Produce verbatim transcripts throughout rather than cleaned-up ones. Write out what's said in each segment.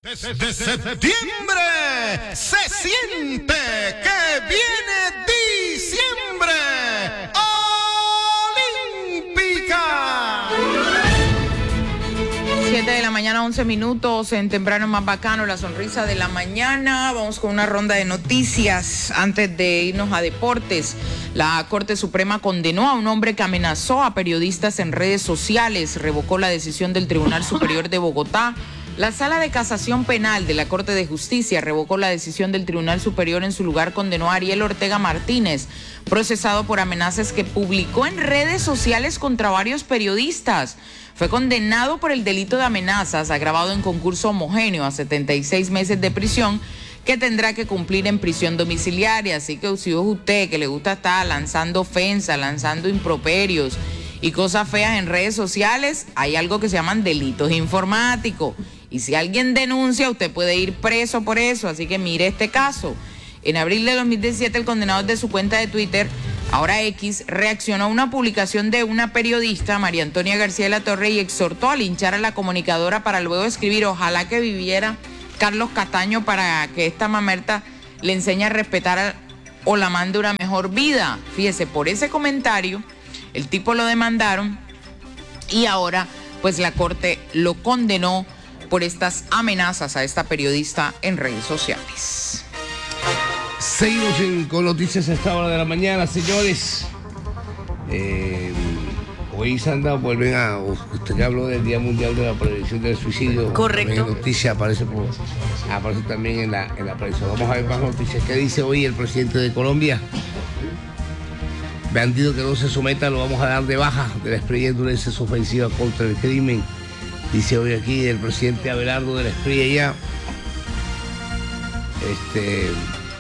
Desde septiembre se siente que viene diciembre olímpica. siete de la mañana, once minutos, en Temprano Más Bacano, la sonrisa de la mañana. Vamos con una ronda de noticias antes de irnos a deportes. La Corte Suprema condenó a un hombre que amenazó a periodistas en redes sociales, revocó la decisión del Tribunal Superior de Bogotá. La Sala de Casación Penal de la Corte de Justicia revocó la decisión del Tribunal Superior. En su lugar condenó a Ariel Ortega Martínez, procesado por amenazas que publicó en redes sociales contra varios periodistas. Fue condenado por el delito de amenazas agravado en concurso homogéneo a setenta y seis meses de prisión, que tendrá que cumplir en prisión domiciliaria. Así que si es usted que le gusta estar lanzando ofensas, lanzando improperios y cosas feas en redes sociales, hay algo que se llaman delitos informáticos. Y si alguien denuncia, usted puede ir preso por eso. Así que mire este caso. En abril de dos mil diecisiete, el condenado de su cuenta de Twitter, ahora X, reaccionó a una publicación de una periodista, María Antonia García de la Torre, y exhortó a linchar a la comunicadora para luego escribir: ojalá que viviera Carlos Castaño para que esta mamerta le enseñe a respetar a, o la mande una mejor vida. Fíjese, por ese comentario, el tipo lo demandaron y ahora pues la Corte lo condenó por estas amenazas a esta periodista en redes sociales. Seguimos en, con noticias a esta hora de la mañana, señores. Eh, hoy Sandra vuelven a... Usted que habló del Día Mundial de la Prevención del Suicidio. Correcto. En noticia aparece, por, aparece también en la, en la prensa. Vamos a ver más noticias. ¿Qué dice hoy el presidente de Colombia? Bandido que no se someta lo vamos a dar de baja de la Espriella endurece su ofensiva contra el crimen. Dice hoy aquí el presidente Abelardo de la Espriella. Este...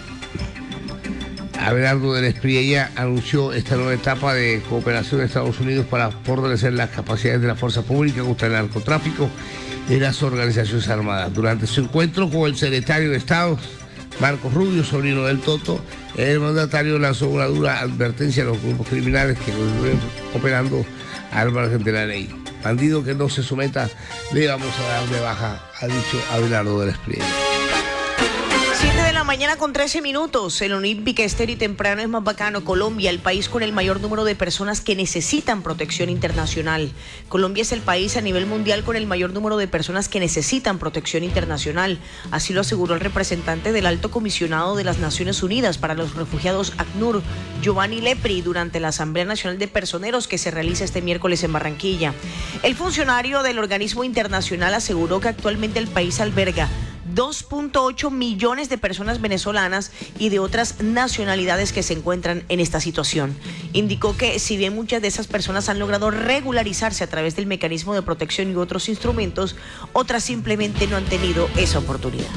Abelardo de la Espriella anunció esta nueva etapa de cooperación de Estados Unidos para fortalecer las capacidades de la fuerza pública contra el narcotráfico y las organizaciones armadas. Durante su encuentro con el secretario de Estado, Marcos Rubio, sobrino del Toto, el mandatario lanzó una dura advertencia a los grupos criminales que continúen operando al margen de la ley. Bandido que no se someta, le vamos a dar de baja, ha dicho Abelardo de la Espriella. siete de la mañana con trece minutos. El Olímpica Estéreo y Temprano es Más Bacano. Colombia, el país con el mayor número de personas que necesitan protección internacional. Colombia es el país a nivel mundial con el mayor número de personas que necesitan protección internacional. Así lo aseguró el representante del Alto Comisionado de las Naciones Unidas para los Refugiados, ACNUR, Giovanni Lepri, durante la Asamblea Nacional de Personeros que se realiza este miércoles en Barranquilla. El funcionario del organismo internacional aseguró que actualmente el país alberga dos punto ocho millones de personas venezolanas y de otras nacionalidades que se encuentran en esta situación. Indicó que si bien muchas de esas personas han logrado regularizarse a través del mecanismo de protección y otros instrumentos, otras simplemente no han tenido esa oportunidad.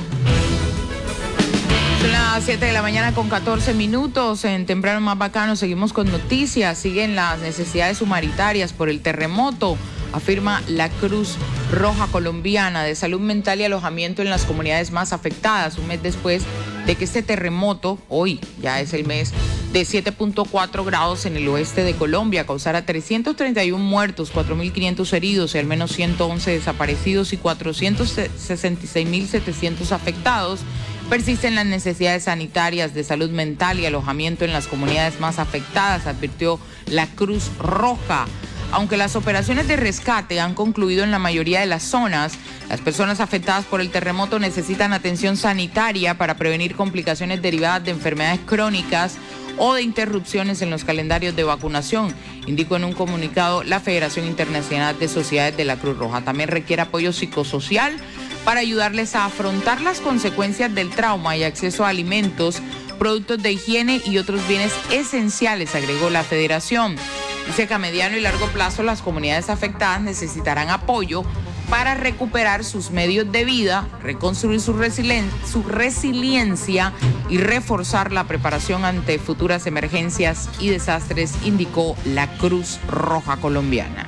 Son las siete de la mañana con catorce minutos. En Temprano Más Bacano seguimos con noticias. Siguen las necesidades humanitarias por el terremoto, afirma la Cruz Roja Colombiana, de salud mental y alojamiento en las comunidades más afectadas, un mes después de que este terremoto, hoy ya es el mes, de siete punto cuatro grados en el oeste de Colombia, causara trescientos treinta y uno muertos, cuatro mil quinientos heridos y al menos ciento once desaparecidos y cuatrocientos sesenta y seis mil setecientos afectados. Persisten las necesidades sanitarias, de salud mental y alojamiento en las comunidades más afectadas, advirtió la Cruz Roja. Aunque las operaciones de rescate han concluido en la mayoría de las zonas, las personas afectadas por el terremoto necesitan atención sanitaria para prevenir complicaciones derivadas de enfermedades crónicas o de interrupciones en los calendarios de vacunación, indicó en un comunicado la Federación Internacional de Sociedades de la Cruz Roja. También requiere apoyo psicosocial para ayudarles a afrontar las consecuencias del trauma y acceso a alimentos, productos de higiene y otros bienes esenciales, agregó la Federación. Dice que a mediano y largo plazo las comunidades afectadas necesitarán apoyo para recuperar sus medios de vida, reconstruir su, resilien- su resiliencia y reforzar la preparación ante futuras emergencias y desastres, indicó la Cruz Roja Colombiana.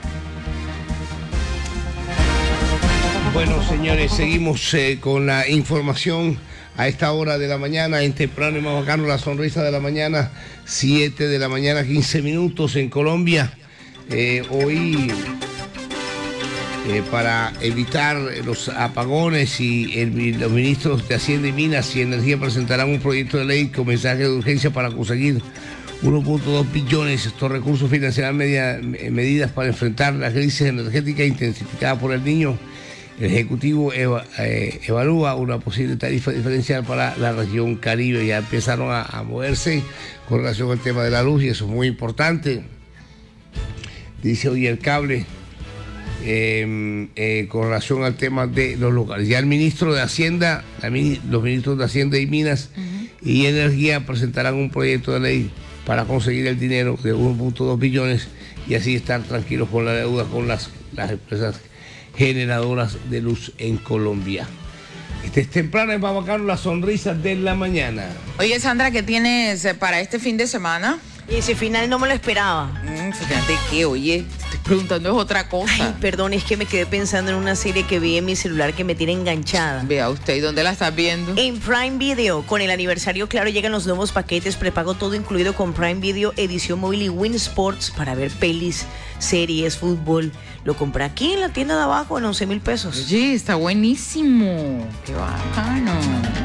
Bueno, señores, seguimos eh, con la información a esta hora de la mañana en Temprano y Más Bacano, la sonrisa de la mañana, siete de la mañana, quince minutos en Colombia. Eh, hoy eh, para evitar los apagones y el, los ministros de Hacienda y Minas y Energía presentarán un proyecto de ley con mensaje de urgencia para conseguir uno punto dos billones. Estos recursos financiarán media, medidas para enfrentar la crisis energética intensificada por el Niño. El Ejecutivo eva, eh, evalúa una posible tarifa diferencial para la región Caribe. Ya empezaron a, a moverse con relación al tema de la luz y eso es muy importante. Dice hoy el cable eh, eh, con relación al tema de los locales. Ya el ministro de Hacienda, la, los ministros de Hacienda y Minas uh-huh. y Energía presentarán un proyecto de ley para conseguir el dinero de uno punto dos billones y así estar tranquilos con la deuda con las, las empresas generadoras de luz en Colombia. Este es temprano, es más bacano, las sonrisas de la mañana. Oye, Sandra, ¿qué tienes para este fin de semana? Ese final no me lo esperaba. Mm, fíjate que, oye, te estoy preguntando es otra cosa. Ay, perdón, es que me quedé pensando en una serie que vi en mi celular que me tiene enganchada. Vea usted, ¿y dónde la estás viendo? En Prime Video. Con el aniversario, claro, llegan los nuevos paquetes prepago todo incluido con Prime Video, edición móvil y Win Sports para ver pelis, series, fútbol. Lo compré aquí en la tienda de abajo en once mil pesos. Oye, está buenísimo. Qué bacano.